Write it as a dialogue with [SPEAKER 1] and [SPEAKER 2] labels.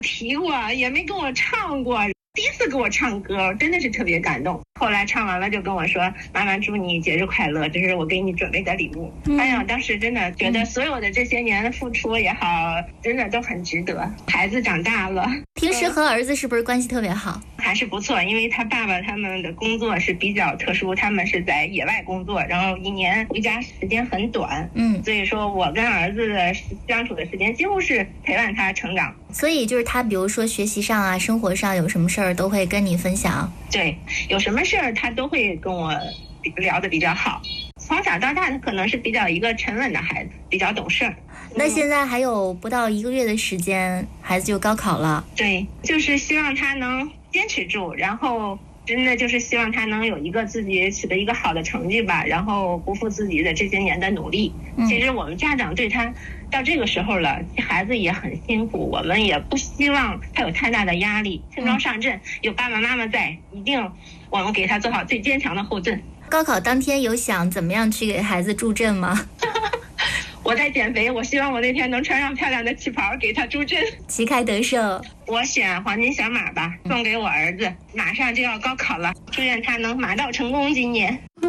[SPEAKER 1] 提过，也没跟我唱过。第一次给我唱歌，真的是特别感动。后来唱完了就跟我说：“妈妈，祝你节日快乐，这是我给你准备的礼物。”哎呀，当时真的觉得所有的这些年的付出也好，真的都很值得。孩子长大了，
[SPEAKER 2] 平时和儿子是不是关系特别好？
[SPEAKER 1] 还是不错，因为他爸爸他们的工作是比较特殊，他们是在野外工作，然后一年回家时间很短，所以说我跟儿子的相处的时间几乎是陪伴他成长。
[SPEAKER 2] 所以就是他比如说学习上啊，生活上有什么事儿都会跟你分享。
[SPEAKER 1] 对，有什么事儿他都会跟我聊得比较好。从小到大他可能是比较一个沉稳的孩子，比较懂事儿。
[SPEAKER 2] 那现在还有不到1个月的时间，孩子就高考了。
[SPEAKER 1] 对，就是希望他能坚持住，然后真的就是希望他能有一个自己取得一个好的成绩吧，然后不负自己的这些年的努力。其实我们家长对他到这个时候了，孩子也很辛苦，我们也不希望他有太大的压力。轻装上阵，有爸爸妈妈在，一定我们给他做好最坚强的后盾。
[SPEAKER 2] 高考当天有想怎么样去给孩子助阵吗？
[SPEAKER 1] 我在减肥，我希望我那天能穿上漂亮的旗袍给他助阵，
[SPEAKER 2] 旗开得胜。
[SPEAKER 1] 我选黄金小马吧，送给我儿子，马上就要高考了，祝愿他能马到成功今年。